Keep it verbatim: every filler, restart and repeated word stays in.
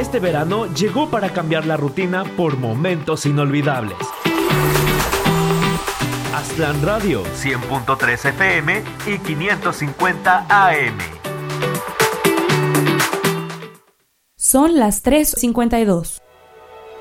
Este verano llegó para cambiar la rutina por momentos inolvidables. Aztlán Radio, cien punto tres F M y quinientos cincuenta A M. Son las tres cincuenta y dos.